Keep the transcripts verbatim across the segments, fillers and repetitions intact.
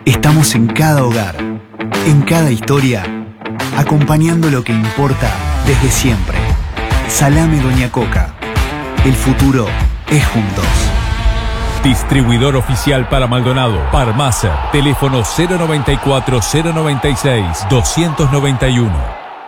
Estamos en cada hogar, en cada historia, acompañando lo que importa desde siempre. Salame Doña Coca. El futuro es juntos. Distribuidor oficial para Maldonado, Parmacer, teléfono cero noventa y cuatro, cero noventa y seis, doscientos noventa y uno.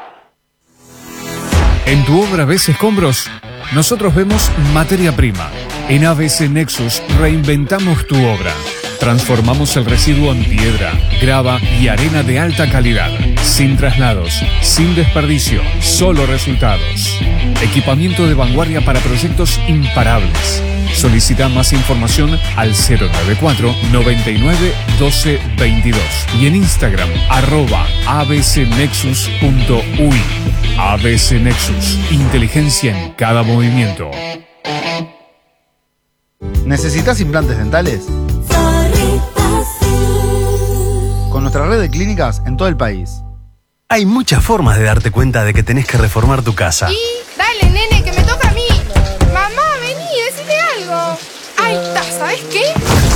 En tu obra ves escombros, nosotros vemos materia prima. En A B C Nexus reinventamos tu obra. Transformamos el residuo en piedra, grava y arena de alta calidad. Sin traslados, sin desperdicio, solo resultados. Equipamiento de vanguardia para proyectos imparables. Solicita más información al cero noventa y cuatro, noventa y nueve, doce, veintidós y en Instagram arroba abcnexus punto uy. A B C Nexus, inteligencia en cada movimiento. ¿Necesitas implantes dentales? Con nuestra red de clínicas en todo el país. Hay muchas formas de darte cuenta de que tenés que reformar tu casa. Y dale, nene, que me toca a mí. Mamá, vení, decime algo. Ahí está, ¿sabes qué?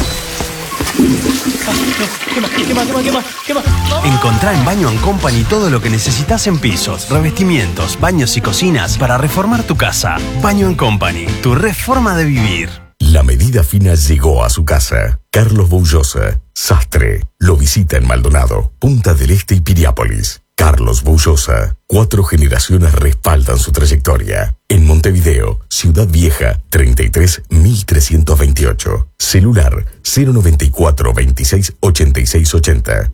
Quema, quema, quema, quema, quema. Encontrá en Baño and Company todo lo que necesitas en pisos, revestimientos, baños y cocinas para reformar tu casa. Baño and Company, tu reforma de vivir. La medida fina llegó a su casa. Carlos Boullosa, sastre. Lo visita en Maldonado, Punta del Este y Piriápolis. Carlos Boullosa. Cuatro generaciones respaldan su trayectoria. En Montevideo, Ciudad Vieja, treinta y tres mil trescientos veintiocho. Celular cero noventa y cuatro, veintiséis, ochenta y seis ochenta.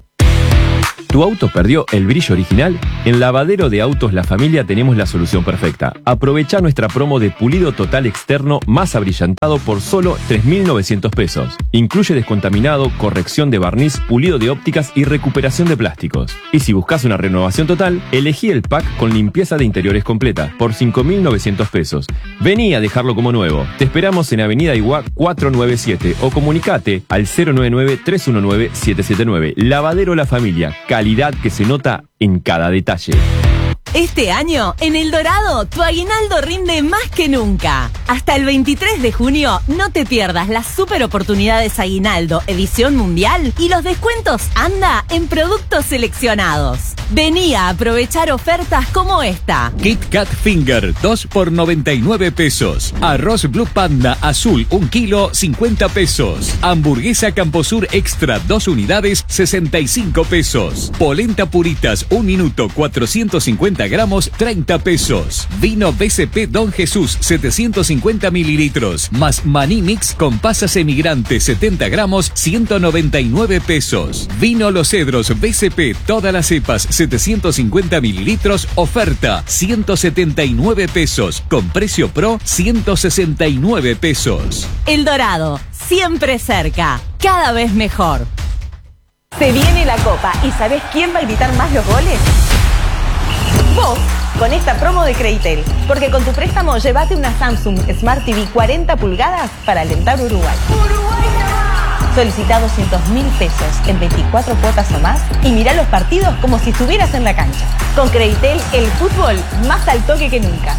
¿Tu auto perdió el brillo original? En Lavadero de Autos La Familia tenemos la solución perfecta. Aprovecha nuestra promo de pulido total externo más abrillantado por solo tres mil novecientos pesos. Incluye descontaminado, corrección de barniz, pulido de ópticas y recuperación de plásticos. Y si buscas una renovación total, elegí el pack con limpieza de interiores completa por cinco mil novecientos pesos. Vení a dejarlo como nuevo. Te esperamos en Avenida Iguá cuatrocientos noventa y siete o comunicate al cero noventa y nueve, tres uno nueve, siete siete nueve. Lavadero La Familia. Calidad que se nota en cada detalle. Este año, en El Dorado, tu aguinaldo rinde más que nunca. Hasta el veintitrés de junio, no te pierdas las super oportunidades Aguinaldo Edición Mundial y los descuentos anda en productos seleccionados. Vení a aprovechar ofertas como esta. Kit Kat Finger, dos por noventa y nueve pesos. Arroz Blue Panda Azul, un kilo, cincuenta pesos. Hamburguesa Camposur Extra, dos unidades, sesenta y cinco pesos. Polenta Puritas, un minuto, cuatrocientos cincuenta gramos, treinta pesos. Vino B C P Don Jesús, setecientos cincuenta mililitros. Más maní mix con pasas emigrantes, setenta gramos, ciento noventa y nueve pesos. Vino Los Cedros B C P, todas las cepas, setecientos cincuenta mililitros, oferta, ciento setenta y nueve pesos. Con precio pro, ciento sesenta y nueve pesos. El Dorado, siempre cerca, cada vez mejor. Se viene la Copa, ¿y sabés quién va a gritar más los goles? Vos, con esta promo de Creditel, porque con tu préstamo llévate una Samsung Smart T V cuarenta pulgadas para alentar Uruguay. ¡Uruguay! Solicita doscientos mil pesos en veinticuatro cuotas o más y mirá los partidos como si estuvieras en la cancha. Con Creditel, el fútbol más al toque que nunca.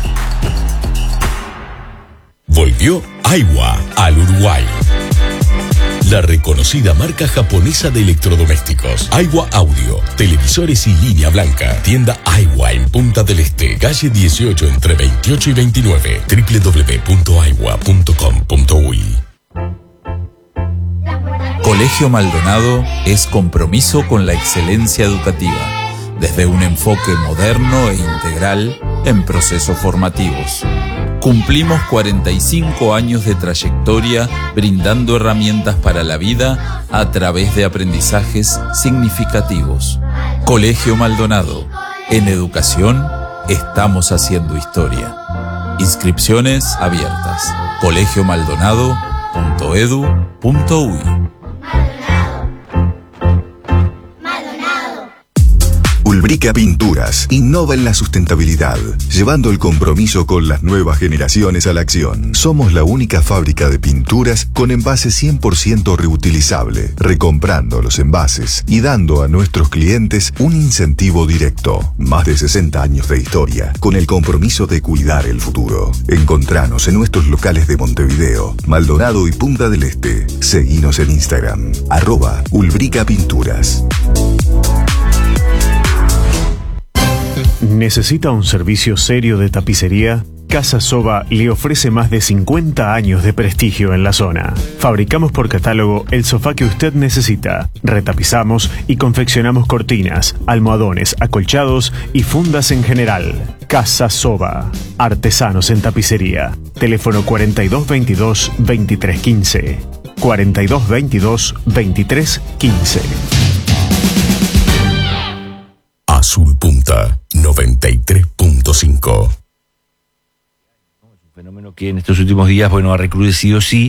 Volvió Aiwa al Uruguay. La reconocida marca japonesa de electrodomésticos. Aiwa Audio, televisores y línea blanca. Tienda Aiwa en Punta del Este, calle dieciocho entre veintiocho y veintinueve. doble u doble u doble u punto aiwa punto com punto uy. Colegio Maldonado es compromiso con la excelencia educativa, desde un enfoque moderno e integral en procesos formativos. Cumplimos cuarenta y cinco años de trayectoria brindando herramientas para la vida a través de aprendizajes significativos. Colegio Maldonado. En educación estamos haciendo historia. Inscripciones abiertas. colegio maldonado punto edu punto uy. Ulbrica Pinturas innova en la sustentabilidad, llevando el compromiso con las nuevas generaciones a la acción. Somos la única fábrica de pinturas con envase cien por ciento reutilizable, recomprando los envases y dando a nuestros clientes un incentivo directo. Más de sesenta años de historia, con el compromiso de cuidar el futuro. Encontranos en nuestros locales de Montevideo, Maldonado y Punta del Este. Seguinos en Instagram, arroba Ulbrica Pinturas. ¿Necesita un servicio serio de tapicería? Casa Soba le ofrece más de cincuenta años de prestigio en la zona. Fabricamos por catálogo el sofá que usted necesita. Retapizamos y confeccionamos cortinas, almohadones, acolchados y fundas en general. Casa Soba. Artesanos en tapicería. Teléfono cuarenta y dos veintidós veintitrés quince. cuarenta y dos veintidós veintitrés quince. Azul Punta noventa y tres punto cinco. Un fenómeno que en estos últimos días, bueno, ha recrudecido, sí,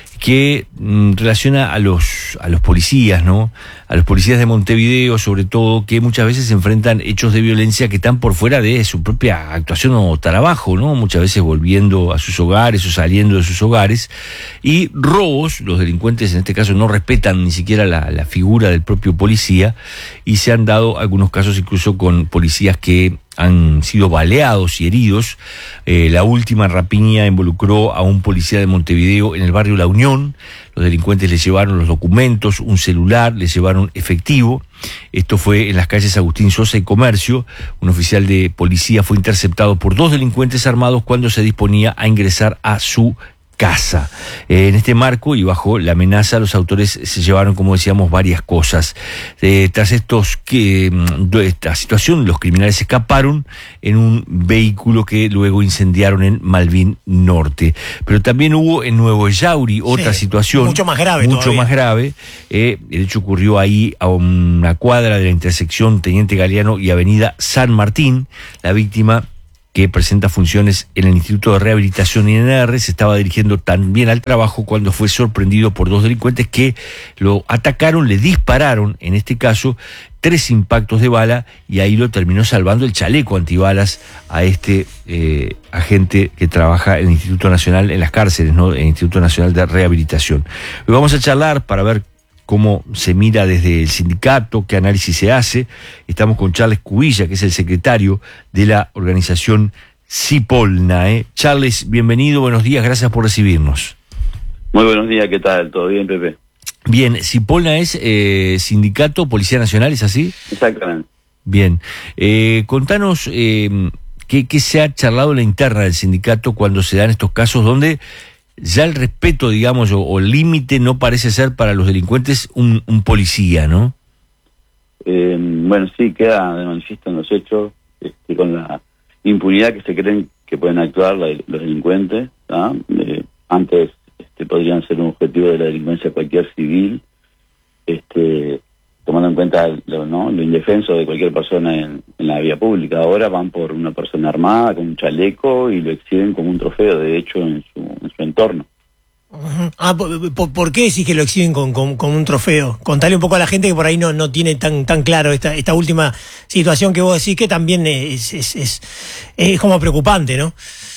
que mm, relaciona a los a los policías, ¿no? A los policías de Montevideo, sobre todo, que muchas veces se enfrentan hechos de violencia que están por fuera de su propia actuación o trabajo, ¿no? Muchas veces volviendo a sus hogares o saliendo de sus hogares. Y robos, los delincuentes en este caso no respetan ni siquiera la, la figura del propio policía, y se han dado algunos casos incluso con policías que han sido baleados y heridos. Eh, la última rapiña involucró a un policía de Montevideo en el barrio La Unión. Los delincuentes le llevaron los documentos, un celular, le llevaron efectivo. Esto fue en las calles Agustín Sosa y Comercio. Un oficial de policía fue interceptado por dos delincuentes armados cuando se disponía a ingresar a su casa. Eh, en este marco y bajo la amenaza, los autores se llevaron, como decíamos, varias cosas. Eh, tras estos que de esta situación, los criminales escaparon en un vehículo que luego incendiaron en Malvin Norte. Pero también hubo en Nuevo Yauri otra sí, situación mucho más grave, mucho todavía. más grave. Eh, el hecho ocurrió ahí a una cuadra de la intersección Teniente Galeano y Avenida San Martín. La víctima, que presenta funciones en el Instituto de Rehabilitación I N R, se estaba dirigiendo también al trabajo cuando fue sorprendido por dos delincuentes que lo atacaron, le dispararon, en este caso, tres impactos de bala, y ahí lo terminó salvando el chaleco antibalas a este eh, agente que trabaja en el Instituto Nacional, en las cárceles, ¿no? En el Instituto Nacional de Rehabilitación. Hoy vamos a charlar para ver cómo se mira desde el sindicato, qué análisis se hace. Estamos con Charles Cubilla, que es el secretario de la organización Cipolna. ¿eh? Charles, bienvenido, buenos días, gracias por recibirnos. Muy buenos días, ¿qué tal? ¿Todo bien, Pepe? Bien, Cipolna es eh, sindicato Policía Nacional, ¿es así? Exactamente. Bien, eh, contanos eh, qué, qué se ha charlado en la interna del sindicato cuando se dan estos casos donde ya el respeto, digamos, o, o el límite no parece ser para los delincuentes un, un policía, ¿no? Eh, bueno, sí, queda de manifiesto en los hechos, este, con la impunidad que se creen que pueden actuar la, los delincuentes. Eh, antes este, podrían ser un objetivo de la delincuencia cualquier civil, este, tomando en cuenta lo, ¿no? lo indefenso de cualquier persona en, en la vía pública. Ahora van por una persona armada con un chaleco y lo exhiben como un trofeo, de hecho, en su, en su entorno. Uh-huh. Ah, ¿por, por, ¿por qué decís que lo exhiben con, con, con un trofeo? Contale un poco a la gente que por ahí no, no tiene tan tan claro esta esta última situación que vos decís, que también es, es, es, es como preocupante, ¿no?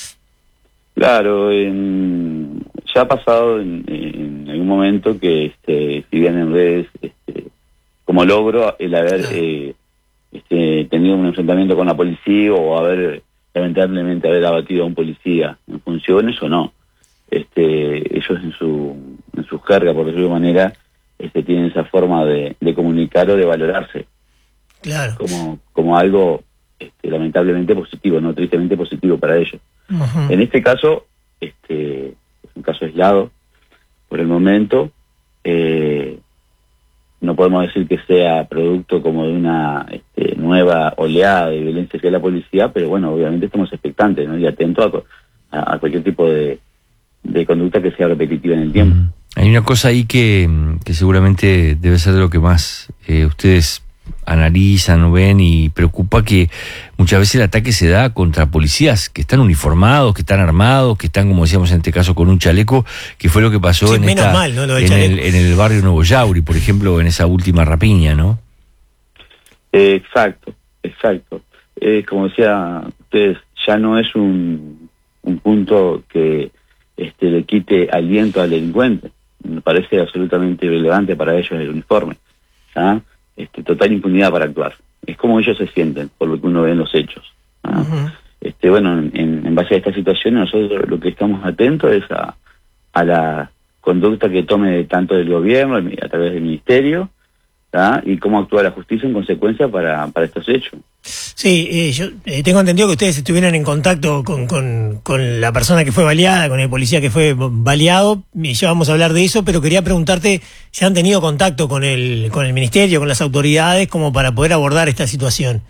Claro, en, ya ha pasado en, en algún momento que este, si bien en redes este, como logro el haber eh, este, tenido un enfrentamiento con la policía o haber lamentablemente haber abatido a un policía en funciones o no. Este, ellos en su en su jerga, por decirlo de manera, este, tienen esa forma de, de comunicar o de valorarse. Claro. Como, como algo este, lamentablemente positivo, no tristemente positivo para ellos. Uh-huh. En este caso, este, es un caso aislado por el momento. Eh, no podemos decir que sea producto como de una este, nueva oleada de violencia hacia la policía, pero bueno, obviamente estamos expectantes, ¿no? Y atentos a, a, a cualquier tipo de, de conducta que sea repetitiva en el tiempo. Mm. Hay una cosa ahí que, que seguramente debe ser de lo que más eh, ustedes analizan o ven y preocupa, que muchas veces el ataque se da contra policías que están uniformados, que están armados, que están, como decíamos en este caso, con un chaleco, que fue lo que pasó sí, en, menos esta, mal, ¿no? Lo del en, el, en el barrio Nuevo Yauri, por ejemplo, en esa última rapiña, ¿no? Eh, exacto. exacto. Eh, como decía ustedes, ya no es un, un punto que este, le quite aliento al delincuente. Me parece absolutamente irrelevante para ellos el uniforme. ¿Ah? Este, total impunidad para actuar. Es como ellos se sienten, por lo que uno ve en los hechos. ¿Ah? Uh-huh. Este, bueno, en, en base a esta situación, nosotros lo que estamos atentos es a, a la conducta que tome tanto del gobierno, a través del ministerio, ¿tá? Y cómo actúa la justicia en consecuencia para, para estos hechos. Sí, eh, yo eh, tengo entendido que ustedes estuvieron en contacto con, con, con la persona que fue baleada, con el policía que fue baleado, y ya vamos a hablar de eso, pero quería preguntarte si han tenido contacto con el, con el ministerio, con las autoridades, como para poder abordar esta situación.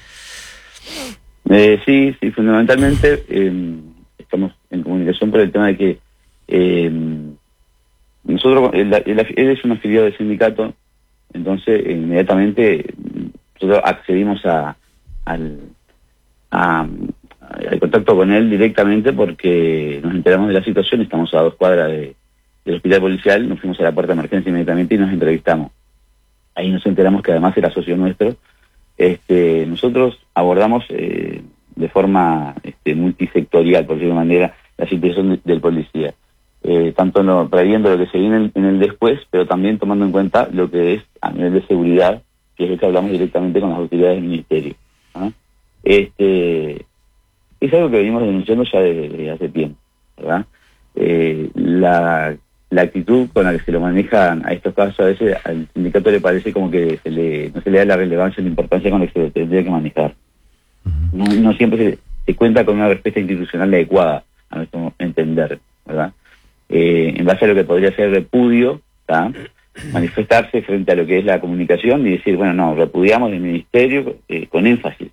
Eh, sí, sí, fundamentalmente eh, estamos en comunicación por el tema de que eh, nosotros, él, él, él es un afiliado del sindicato, entonces inmediatamente nosotros accedimos a Al, a, al contacto con él directamente porque nos enteramos de la situación. Estamos a dos cuadras de, del hospital policial, nos fuimos a la puerta de emergencia inmediatamente y nos entrevistamos. Ahí nos enteramos que además era socio nuestro. Este, nosotros abordamos eh, de forma este, multisectorial, por decirlo de manera, la situación de, del policía. Eh, tanto no, previendo lo que se viene en el, en el después, pero también tomando en cuenta lo que es a nivel de seguridad, que es lo que hablamos directamente con las autoridades del ministerio. ¿Ah? Este es algo que venimos denunciando ya desde, desde hace tiempo, ¿verdad? Eh, la, la actitud con la que se lo manejan a estos casos, a veces al sindicato le parece como que se le, no se le da la relevancia y la importancia con la que se lo tendría que manejar. No, no siempre se, se cuenta con una respuesta institucional adecuada, a nuestro entender, ¿verdad? Eh, en base a lo que podría ser repudio, ¿tá? Manifestarse frente a lo que es la comunicación y decir, bueno, no, repudiamos el ministerio eh, con énfasis.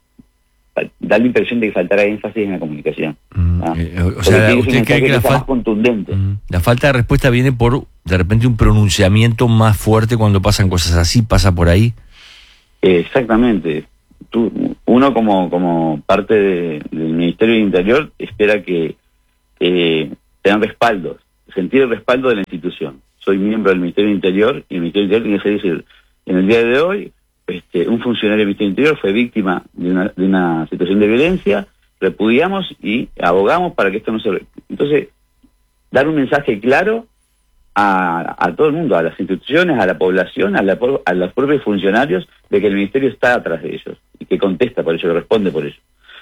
Da la impresión de que faltara énfasis en la comunicación. Mm, ¿ah? eh, o sea, ¿usted cree que, que la, fal- contundente. Mm, la falta de respuesta viene por, de repente, un pronunciamiento más fuerte cuando pasan cosas así? ¿Pasa por ahí? Eh, exactamente. Tú, uno como, como parte de, del Ministerio del Interior espera que eh, tengan respaldos, sentir el respaldo de la institución. Soy miembro del Ministerio del Interior y el Ministerio del Interior tiene que decir, en el día de hoy, este, un funcionario del Ministerio del Interior fue víctima de una, de una situación de violencia, repudiamos y abogamos para que esto no se... Entonces, dar un mensaje claro a, a todo el mundo, a las instituciones, a la población, a, la, a los propios funcionarios, de que el Ministerio está atrás de ellos y que contesta por ello, que responde por ello.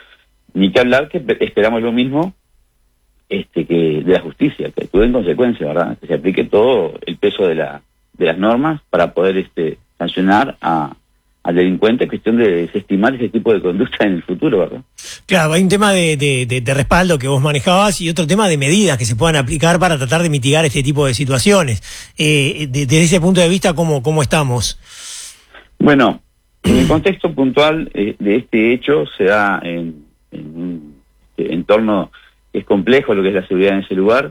Ni que hablar que esperamos lo mismo Este, que de la justicia, que actúe en consecuencia, ¿verdad? Que se aplique todo el peso de la de las normas para poder este sancionar a al delincuente, en cuestión de desestimar ese tipo de conducta en el futuro, ¿verdad? Claro, hay un tema de, de, de, de respaldo que vos manejabas y otro tema de medidas que se puedan aplicar para tratar de mitigar este tipo de situaciones. Eh, de, desde ese punto de vista, ¿cómo, cómo estamos? Bueno, en el contexto puntual eh, de este hecho se da en, en un entorno es complejo lo que es la seguridad en ese lugar.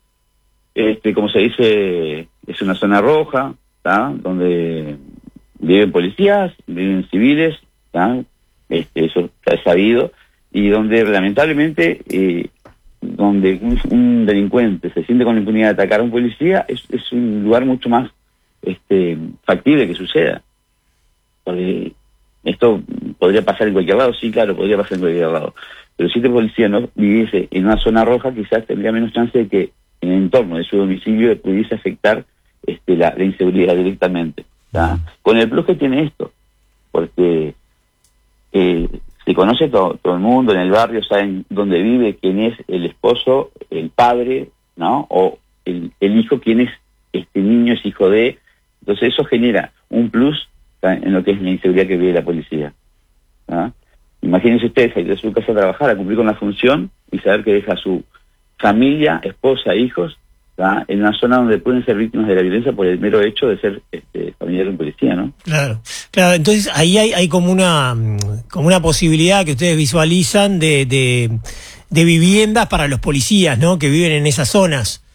Este, como se dice, es una zona roja, ¿tá? Donde viven policías, viven civiles, ¿tá? Este, eso está sabido, y donde lamentablemente eh, donde un, un delincuente se siente con la impunidad de atacar a un policía, es, es un lugar mucho más este, factible que suceda. Porque esto podría pasar en cualquier lado, sí, claro, podría pasar en cualquier lado. Pero si este policía no viviese en una zona roja, quizás tendría menos chance de que en el entorno de su domicilio pudiese afectar este, la, la inseguridad directamente. ¿Tá? Con el plus que tiene esto, porque eh, se conoce todo, todo el mundo en el barrio, saben dónde vive, quién es el esposo, el padre, ¿no? O el, el hijo, quién es este niño, es hijo de... Entonces eso genera un plus, ¿tá? En lo que es la inseguridad que vive la policía. ¿Tá? Imagínense ustedes salir de su casa a trabajar, a cumplir con la función y saber que deja a su familia, esposa, hijos, ¿tá? En una zona donde pueden ser víctimas de la violencia por el mero hecho de ser este, familiar de un policía, ¿no? Claro, claro. Entonces ahí hay, hay como una como una posibilidad que ustedes visualizan de, de, de viviendas para los policías, ¿no? Que viven en esas zonas.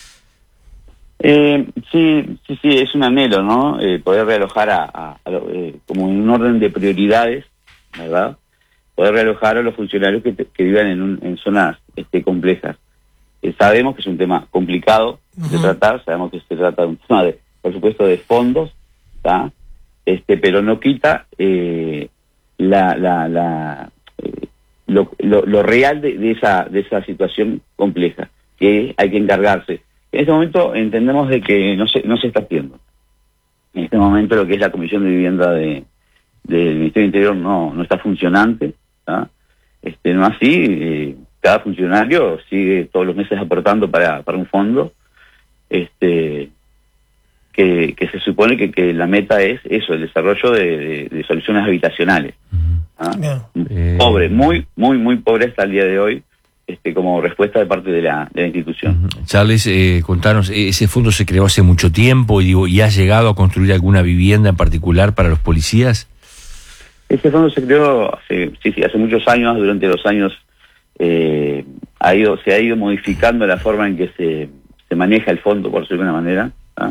Eh, sí, sí, sí, es un anhelo, ¿no? Eh, poder realojar a, a, a lo, eh, como en un orden de prioridades, ¿verdad? Poder realojar a los funcionarios que, te, que vivan en, un, en zonas este, complejas. Eh, sabemos que es un tema complicado uh-huh. de tratar, sabemos que se trata de un tema, de, por supuesto, de fondos, ¿tá? Este, pero no quita eh, la, la, la eh, lo, lo, lo real de, de esa de esa situación compleja, que hay que encargarse. En este momento entendemos de que no se, no se está haciendo. En este momento lo que es la Comisión de Vivienda de del Ministerio del Interior no, no está funcionante, ¿tá? Este, no así, eh, cada funcionario sigue todos los meses aportando para, para un fondo, este que, que se supone que, que la meta es eso, el desarrollo de, de, de soluciones habitacionales. ¿Ah? Yeah. Pobre, muy, muy, muy pobre hasta el día de hoy, este como respuesta de parte de la, de la institución. Charles, eh, contanos, ¿ese fondo se creó hace mucho tiempo y, digo, y ha llegado a construir alguna vivienda en particular para los policías? Ese fondo se creó hace, sí, sí, hace muchos años. Durante los años eh, ha ido, se ha ido modificando la forma en que se, se maneja el fondo, por decirlo de alguna manera. ¿Ah?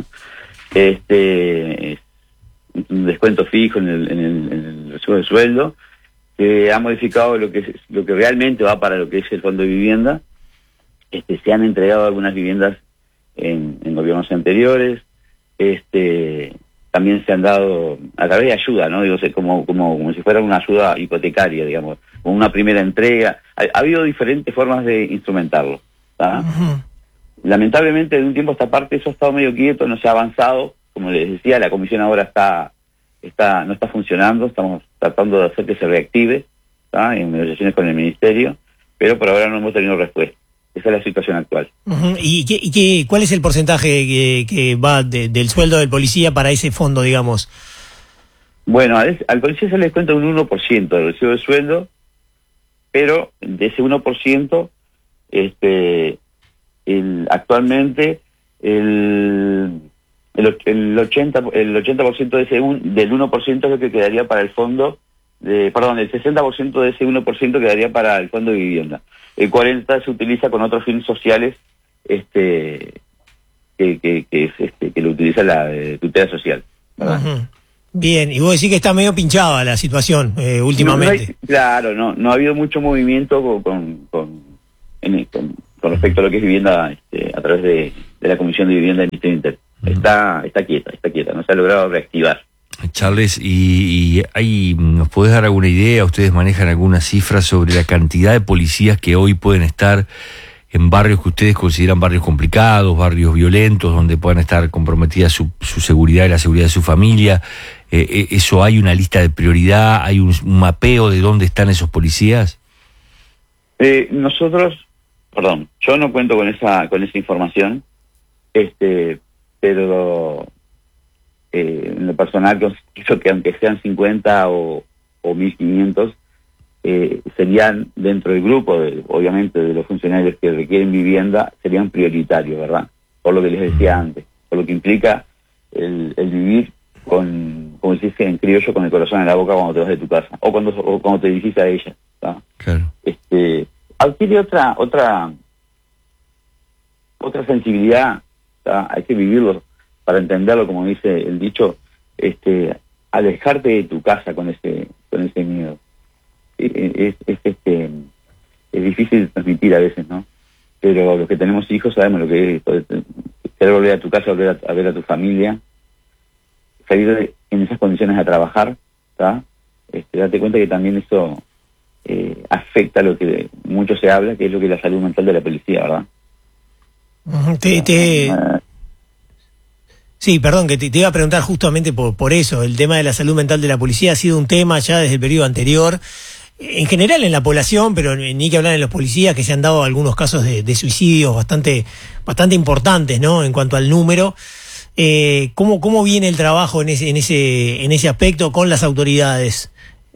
Este, un descuento fijo en el, en el, en el recibo de sueldo, que ha modificado lo que es, lo que realmente va para lo que es el fondo de vivienda. Este, se han entregado algunas viviendas en, en gobiernos anteriores. Este, también se han dado a través de ayuda, ¿no? Digo, como, como, como si fuera una ayuda hipotecaria, digamos, como una primera entrega. Ha, ha habido diferentes formas de instrumentarlo, ¿tá? Uh-huh. Lamentablemente, de un tiempo a esta parte, eso ha estado medio quieto, no se ha avanzado. Como les decía, la comisión ahora está, está, no está funcionando, estamos tratando de hacer que se reactive, ¿tá? En negociaciones con el Ministerio, pero por ahora no hemos tenido respuesta. Esa es la situación actual. Uh-huh. ¿Y, qué, y qué, cuál es el porcentaje que, que va de, del sueldo del policía para ese fondo, digamos? Bueno, al, al policía se le descuenta un uno por ciento del recibo de sueldo, pero de ese uno por ciento, este, el, actualmente el, el, el, ochenta, el ochenta por ciento de ese un, del uno por ciento es lo que quedaría para el fondo, de, perdón, el sesenta por ciento de ese uno por ciento quedaría para el fondo de vivienda. El cuarenta por ciento se utiliza con otros fines sociales, este que, que, que, es, este, que lo utiliza la eh, tutela social, ¿verdad? Uh-huh. Bien, y vos decís que está medio pinchada la situación eh, últimamente. No, no hay, claro, no no ha habido mucho movimiento con con, con, en, con, con respecto a lo que es vivienda este, a través de, de la Comisión de Vivienda del Ministerio Interior. Uh-huh. Está, está quieta, está quieta, no se ha logrado reactivar. Charles, y, y ahí ¿nos podés dar alguna idea? ¿Ustedes manejan alguna cifra sobre la cantidad de policías que hoy pueden estar en barrios que ustedes consideran barrios complicados, barrios violentos, donde puedan estar comprometidas su, su seguridad y la seguridad de su familia? Eh, ¿Eso hay una lista de prioridad? ¿Hay un, un mapeo de dónde están esos policías? Eh, nosotros, perdón, yo no cuento con esa con esa información, este, pero... Eh, en lo personal, creo que aunque sean cincuenta o, o mil quinientos, eh, serían dentro del grupo, de, obviamente, de los funcionarios que requieren vivienda, serían prioritarios, ¿verdad? Por lo que les decía antes, por lo que implica el, el vivir con, como decís en criollo, con el corazón en la boca cuando te vas de tu casa, o cuando, o cuando te dirigís a ella, ¿tá? Claro. Este, adquiere otra, otra, otra sensibilidad, ¿tá? Hay que vivirlo para entenderlo, como dice el dicho, este, alejarte de tu casa con ese con ese miedo. Es, es, este, es difícil de transmitir a veces, ¿no? Pero los que tenemos hijos sabemos lo que es querer volver a tu casa, volver a, a ver a tu familia, salir de, en esas condiciones a trabajar, ¿tá? Este, date cuenta que también eso eh, afecta lo que mucho se habla, que es lo que es la salud mental de la policía, ¿verdad? Te, te... Sí, perdón, que te, te iba a preguntar justamente por, por eso. El tema de la salud mental de la policía ha sido un tema ya desde el periodo anterior, en general en la población, pero ni que hablar en los policías, que se han dado algunos casos de, de suicidios bastante bastante importantes, ¿no? En cuanto al número. Eh, ¿cómo, ¿Cómo viene el trabajo en ese en ese en ese aspecto con las autoridades?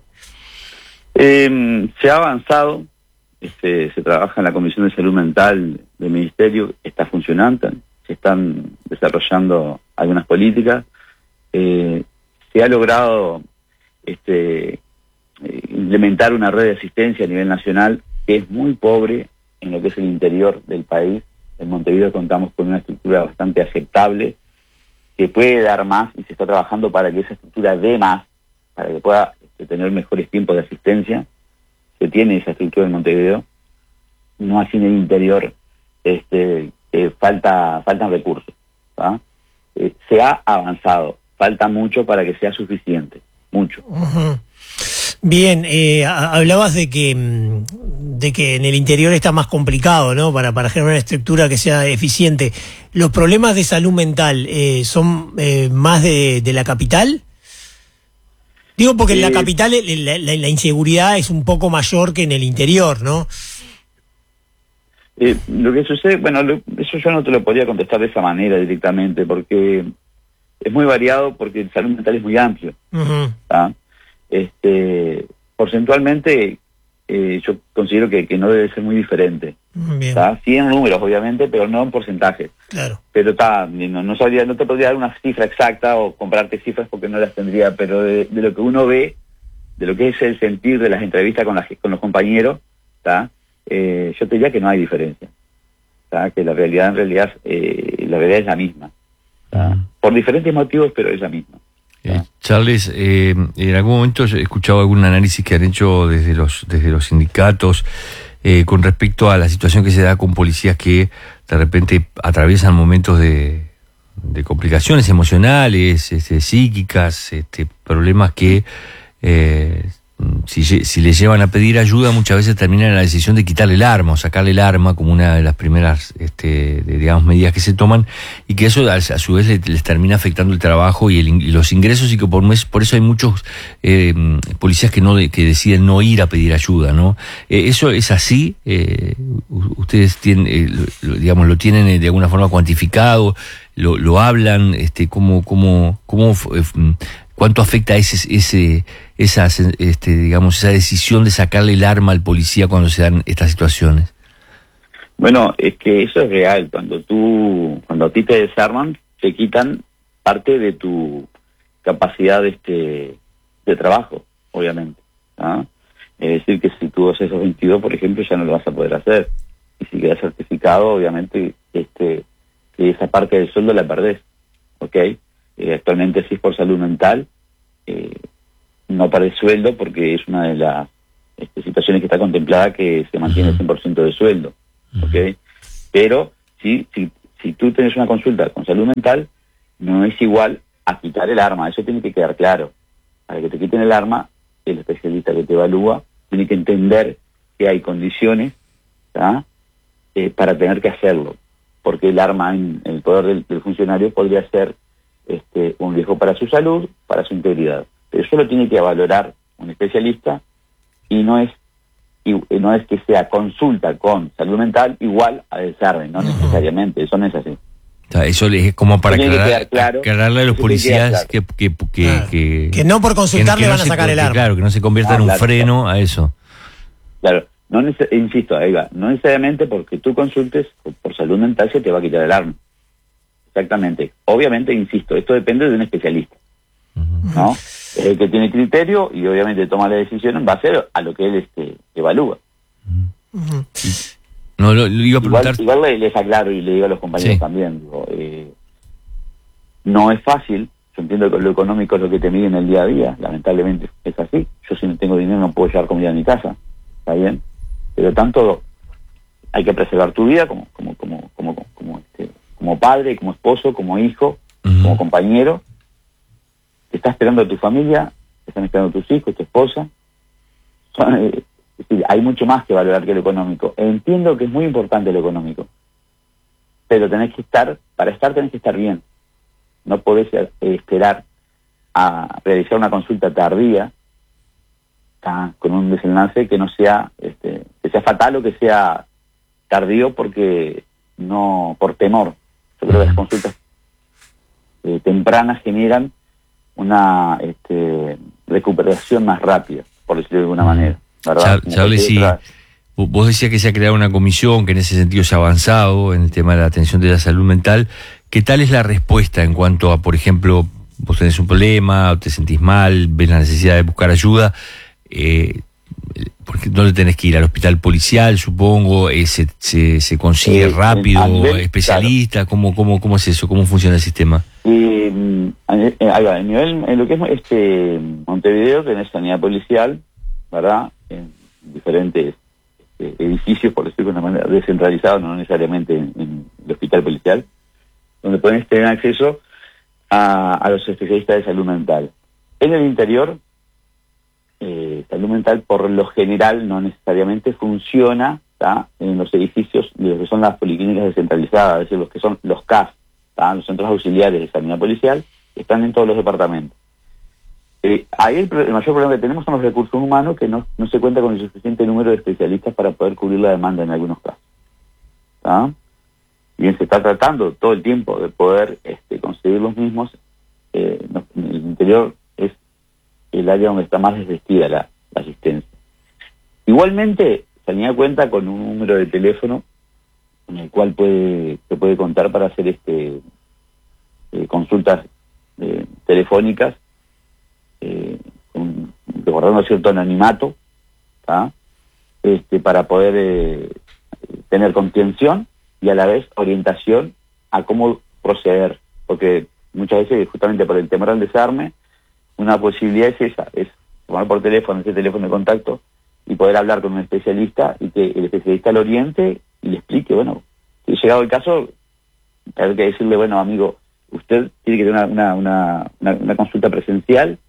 Eh, se ha avanzado, este, se trabaja en la Comisión de Salud Mental del Ministerio, está funcionando, se están desarrollando algunas políticas, eh, se ha logrado este, eh, implementar una red de asistencia a nivel nacional que es muy pobre en lo que es el interior del país. En Montevideo contamos con una estructura bastante aceptable, que puede dar más y se está trabajando para que esa estructura dé más, para que pueda este, tener mejores tiempos de asistencia. Se tiene esa estructura en Montevideo, no así en el interior, este, eh, falta faltan recursos, ¿tá? Eh, se ha avanzado, falta mucho para que sea suficiente, mucho. Uh-huh. Bien, eh, hablabas de que de que en el interior está más complicado, ¿no? Para, para generar una estructura que sea eficiente. ¿Los problemas de salud mental eh, son eh, más de, de la capital? Digo porque en la capital la, la, la inseguridad es un poco mayor que en el interior, ¿no? Eh, lo que sucede, bueno, lo, eso yo no te lo podría contestar de esa manera directamente, porque es muy variado, porque el salud mental es muy amplio. Uh-huh. ¿Ah? Este, porcentualmente, eh, yo considero que, que no debe ser muy diferente. Bien. ¿Tá? Sí en números, obviamente, pero no en porcentajes. Claro. Pero está, no, no sabría, no te podría dar una cifra exacta o compararte cifras porque no las tendría, pero de, de lo que uno ve, de lo que es el sentir de las entrevistas con, las, con los compañeros, ¿tá? Eh, yo te diría que no hay diferencia. ¿Tá? Que la realidad en realidad, eh, la realidad es la misma. ¿Tá? Por diferentes motivos, pero es la misma. Eh, Charles, eh, en algún momento he escuchado algún análisis que han hecho desde los desde los sindicatos eh, con respecto a la situación que se da con policías que de repente atraviesan momentos de, de complicaciones emocionales, este, psíquicas, este, problemas que eh, si, si les llevan a pedir ayuda muchas veces terminan en la decisión de quitarle el arma o sacarle el arma como una de las primeras este, de, digamos, medidas que se toman, y que eso a, a su vez les, les termina afectando el trabajo y, el, y los ingresos, y que por, mes, por eso hay muchos eh, policías que no que deciden no ir a pedir ayuda, ¿no? Eh, ¿Eso es así? Eh, ¿Ustedes tienen, eh, lo, digamos, lo tienen de alguna forma cuantificado? ¿Lo, lo hablan? Este, ¿cómo, cómo, cómo eh, ¿Cuánto afecta ese, ese, esa, este, digamos, esa decisión de sacarle el arma al policía cuando se dan estas situaciones? Bueno, es que eso es real. Cuando tú, cuando a ti te desarman, te quitan parte de tu capacidad de, este, de trabajo, obviamente. ¿Ah? Es decir, que si tú haces esos veintidós, por ejemplo, ya no lo vas a poder hacer. Y si quedas certificado, obviamente, este, que esa parte del sueldo la perdés. ¿Ok? Eh, actualmente si es por salud mental, eh, no perdés sueldo porque es una de las este, situaciones que está contemplada que se mantiene el cien por ciento de sueldo. ¿Ok? Pero si, si, si tú tienes una consulta con salud mental, no es igual a quitar el arma. Eso tiene que quedar claro. Para que te quiten el arma, el especialista que te evalúa tiene que entender que hay condiciones eh, para tener que hacerlo. Porque el arma en el poder del, del funcionario podría ser este, un riesgo para su salud, para su integridad. Pero eso lo tiene que valorar un especialista, y no es y no es que sea consulta con salud mental igual a desarme, no necesariamente, eso no es así. O sea, eso es como para aclarar, claro, aclararle a los policías que que, que, claro. que, que no por consultar que, que le van no a sacar se, el arma. Claro, que no se convierta ah, en un claro, freno claro. a eso. Claro, no neces- insisto, ahí va, no necesariamente porque tú consultes por salud mental se te va a quitar el arma. Exactamente. Obviamente, insisto, esto depende de un especialista, uh-huh. ¿no? Es el que tiene criterio y obviamente toma la decisión en base a lo que él este, evalúa. Uh-huh. No, lo, lo iba a preguntar... Igual, igual les aclaro y le digo a los compañeros sí. también, digo, eh, no es fácil. Yo entiendo que lo económico es lo que te mide en el día a día, lamentablemente es así. Yo si no tengo dinero no puedo llevar comida a mi casa, está bien, pero tanto hay que preservar tu vida como como como como como, este, como padre, como esposo, como hijo, uh-huh. como compañero. Te está esperando tu familia, te están esperando tus hijos, tu esposa. Son, eh, es decir, hay mucho más que valorar que lo económico. Entiendo que es muy importante lo económico, pero tenés que estar, para estar tenés que estar bien. No podés eh, esperar a realizar una consulta tardía ¿tá? con un desenlace que no sea, este, que sea fatal o que sea tardío porque no, por temor. Yo creo que las consultas eh, tempranas generan una este, recuperación más rápida, por decirlo de alguna manera, ¿verdad? Charles, sí, vos decías que se ha creado una comisión que en ese sentido se ha avanzado en el tema de la atención de la salud mental. ¿Qué tal es la respuesta en cuanto a, por ejemplo, vos tenés un problema o te sentís mal, ves la necesidad de buscar ayuda? Eh, porque no le tenés que ir al hospital policial, supongo, eh, se, se, se consigue eh, rápido, nivel, especialista, claro. ¿cómo, cómo, ¿cómo es eso? ¿Cómo funciona el sistema? Eh, ahí va, en nivel, en lo que es este Montevideo tenés sanidad policial, ¿verdad? En diferentes este, edificios, por decirlo de una manera, descentralizados, no necesariamente en, en el hospital policial, donde pueden tener acceso a, a los especialistas de salud mental. En el interior, eh, salud mental por lo general no necesariamente funciona, ¿tá?, en los edificios de lo que son las policlínicas descentralizadas, es decir, los que son los C A S, ¿tá?, los centros auxiliares de sanidad policial, están en todos los departamentos. Eh, ahí el, el mayor problema que tenemos son los recursos humanos, que no, no se cuenta con el suficiente número de especialistas para poder cubrir la demanda en algunos casos. ¿Tá? Bien, se está tratando todo el tiempo de poder este, conseguir los mismos. Eh, no, en el interior es el área donde está más desvestida la, la asistencia. Igualmente, Sanidad cuenta con un número de teléfono con el cual puede, se puede contar para hacer este eh, consultas eh, telefónicas, eh, con, recordando cierto anonimato, ¿tá?, este, para poder eh, tener contención y a la vez orientación a cómo proceder, porque muchas veces justamente por el temor al desarme, una posibilidad es esa, es tomar por teléfono ese teléfono de contacto y poder hablar con un especialista y que el especialista lo oriente y le explique, bueno, si llegado el caso, hay que decirle, bueno, amigo, usted tiene que tener una, una, una, una consulta presencial,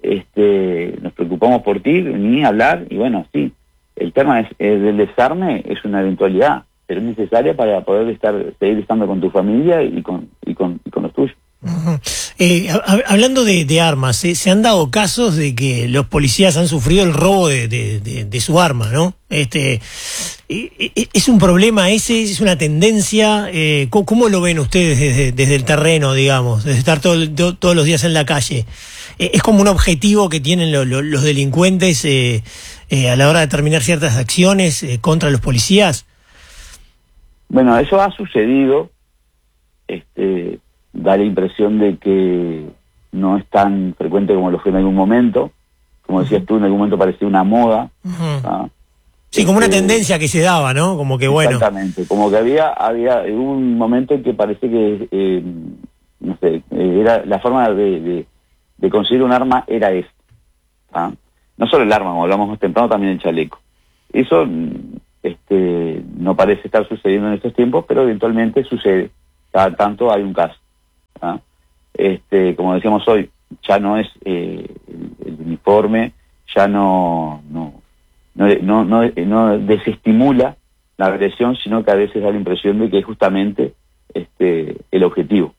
este, nos preocupamos por ti, vení a hablar, y bueno, sí, el tema es, es del desarme es una eventualidad, pero es necesaria para poder estar seguir estando con tu familia y con, y con, y con los tuyos. Uh-huh. Eh, hab- hablando de, de armas, ¿eh? Se han dado casos de que los policías han sufrido el robo de, de, de, de su arma, ¿no? Este, eh, eh, ¿es un problema ese? ¿Es una tendencia? Eh, ¿cómo, ¿Cómo lo ven ustedes desde, desde el terreno, digamos? Desde estar todo, el- to- todos los días en la calle. Eh, ¿Es como un objetivo que tienen lo- lo- los delincuentes eh, eh, a la hora de terminar ciertas acciones eh, contra los policías? Bueno, eso ha sucedido, este... da la impresión de que no es tan frecuente como lo fue en algún momento. Como decías tú, en algún momento parecía una moda. Uh-huh. ¿Ah? Sí, como una Este, tendencia que se daba, ¿no? Como que bueno. Exactamente, como que había, había hubo un momento en que parece que, eh, no sé, eh, era la forma de, de, de conseguir un arma era esta. ¿Ah? No solo el arma, como hablamos más temprano, también el chaleco. Eso este, no parece estar sucediendo en estos tiempos, pero eventualmente sucede. Cada tanto hay un caso. ¿Ah? Este, como decíamos hoy, ya no es eh, el, el uniforme, ya no no no, no no no desestimula la agresión, sino que a veces da la impresión de que es justamente este el objetivo.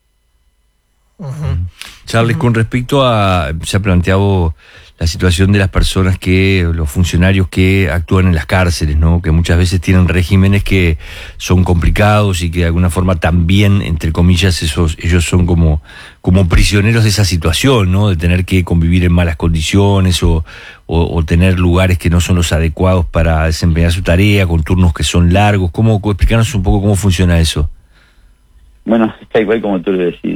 Uh-huh. Charles, con respecto a, se ha planteado la situación de las personas que, los funcionarios que actúan en las cárceles, ¿no? Que muchas veces tienen regímenes que son complicados y que de alguna forma también, entre comillas, esos, ellos son como, como prisioneros de esa situación, ¿no? De tener que convivir en malas condiciones o, o, o tener lugares que no son los adecuados para desempeñar su tarea, con turnos que son largos. ¿Cómo, explicarnos un poco cómo funciona eso? Bueno, está igual como tú lo decís.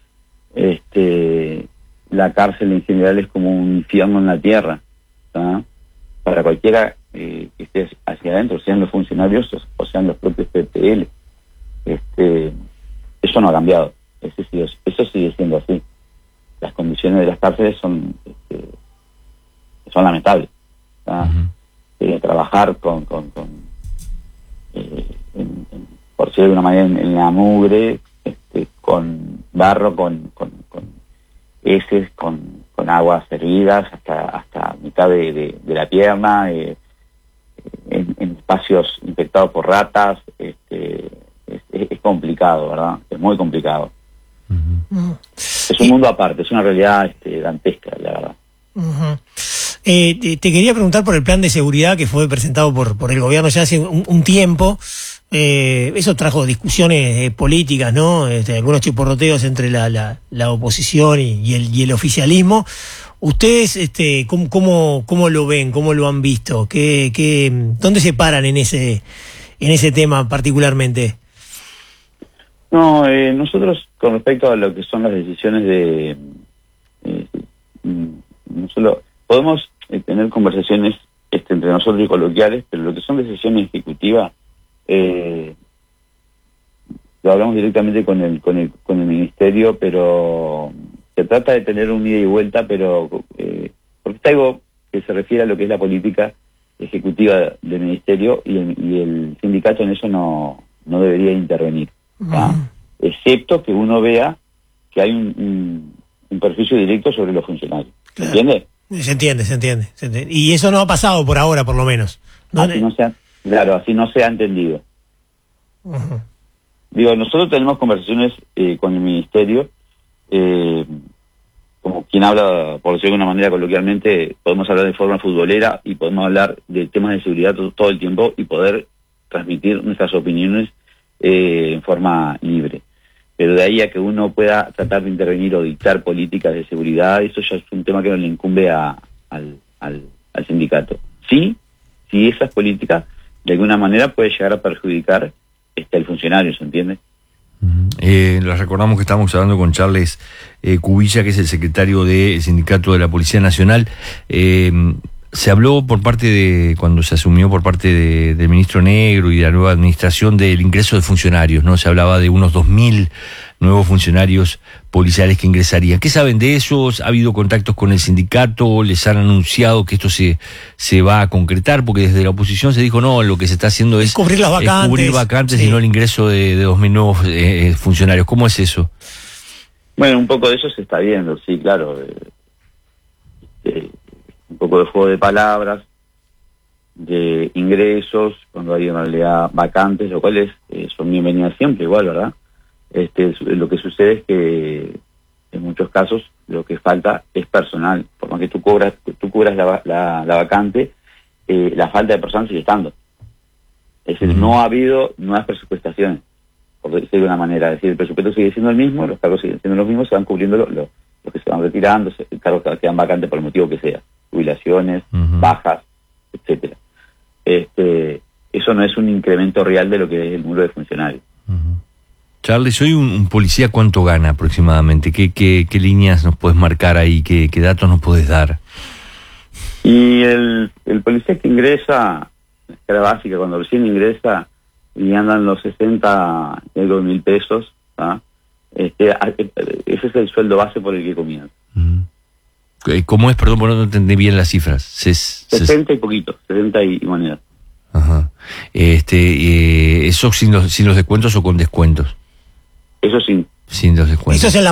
Este, la cárcel en general es como un infierno en la tierra, ¿tá? Para cualquiera eh, que esté hacia adentro, sean los funcionarios o sean los propios P P L. Este, eso no ha cambiado, eso sigue, eso sigue siendo así. Las condiciones de las cárceles son este, son lamentables, ¿tá? Uh-huh. Eh, trabajar con, con, con eh, en, en, por decirlo de una manera, en, en la mugre, este, con barro, con, con, con heces, con, con aguas hervidas hasta hasta mitad de, de, de la pierna, eh, en, en espacios infectados por ratas. Este, es, es, es complicado, ¿verdad? Es muy complicado. Uh-huh. Es un mundo aparte, es una realidad este, dantesca, la verdad. Uh-huh. Eh, te, te quería preguntar por el plan de seguridad que fue presentado por, por el gobierno ya hace un, un tiempo. Eh, eso trajo discusiones eh, políticas, ¿no? Este, algunos chiporroteos entre la, la, la oposición y, y, el, y el oficialismo. ¿Ustedes este, cómo, cómo, cómo lo ven? ¿Cómo lo han visto? ¿Qué, qué, ¿Dónde se paran en ese, en ese tema particularmente? No, eh, nosotros con respecto a lo que son las decisiones de... Eh, no solo podemos eh, tener conversaciones este, entre nosotros y coloquiales, pero lo que son decisiones ejecutivas, eh, lo hablamos directamente con el, con el con el ministerio, pero se trata de tener un ida y vuelta, pero eh, porque está algo que se refiere a lo que es la política ejecutiva del ministerio, y el, y el sindicato en eso no, no debería intervenir, ¿ah? Uh-huh. Excepto que uno vea que hay un, un, un perjuicio directo sobre los funcionarios, ¿entiendes? Se entiende, se entiende, se entiende. Y eso no ha pasado por ahora, por lo menos. ¿No? Así no se ha, claro, así no se ha entendido. Uh-huh. Digo, nosotros tenemos conversaciones eh, con el Ministerio, eh, como quien habla, por decirlo de una manera coloquialmente, podemos hablar de forma futbolera y podemos hablar de temas de seguridad todo, todo el tiempo y poder transmitir nuestras opiniones eh, en forma libre. Pero de ahí a que uno pueda tratar de intervenir o dictar políticas de seguridad, eso ya es un tema que no le incumbe a, al, al, al sindicato. Sí, sí, esas políticas de alguna manera puede llegar a perjudicar este, al funcionario, ¿se entiende? Uh-huh. Eh, les recordamos que estamos hablando con Charles eh, Cubilla, que es el secretario del Sindicato de la Policía Nacional. Eh, se habló por parte de, cuando se asumió por parte de, del ministro Negro y de la nueva administración, del ingreso de funcionarios, ¿no? Se hablaba de unos dos mil nuevos funcionarios policiales que ingresarían. ¿Qué saben de esos? ¿Ha habido contactos con el sindicato? ¿Les han anunciado que esto se, se va a concretar? Porque desde la oposición se dijo, no, lo que se está haciendo es cubrir las vacantes, es cubrir vacantes sí. y no el ingreso de, de dos mil nuevos eh, funcionarios. ¿Cómo es eso? Bueno, un poco de eso se está viendo, sí, claro. Eh, eh, un poco de juego de palabras, de ingresos, cuando hay en realidad vacantes, lo cual es, eh, son bienvenidas siempre igual, ¿verdad? Este, lo que sucede es que en muchos casos lo que falta es personal. Por más que tú cobras, tú cubras la, la, la vacante, eh, la falta de personal sigue estando. Es decir, uh-huh. no ha habido nuevas presupuestaciones, por decirlo de una manera. Es decir, el presupuesto sigue siendo el mismo, los cargos siguen siendo los mismos, se van cubriendo los lo, lo que se van retirando, los cargos que quedan vacantes por el motivo que sea, jubilaciones, uh-huh. bajas, etcétera. Este, eso no es un incremento real de lo que es el número de funcionarios. Uh-huh. Charles, soy un, un policía, ¿cuánto gana aproximadamente? ¿Qué, qué, qué líneas nos puedes marcar ahí? ¿Qué, qué datos nos puedes dar? Y el, el policía que ingresa, la escala básica, cuando recién ingresa, y andan los sesenta mil pesos, ¿ah? este, ese es el sueldo base por el que comienza. Uh-huh. ¿Cómo es? Perdón, por no entendí bien las cifras. Ses, sesenta y poquito, sesenta y, y monedas. Ajá. Este, eh, ¿eso sin los, sin los descuentos o con descuentos? Eso sí. Sin los descuentos. Eso es en la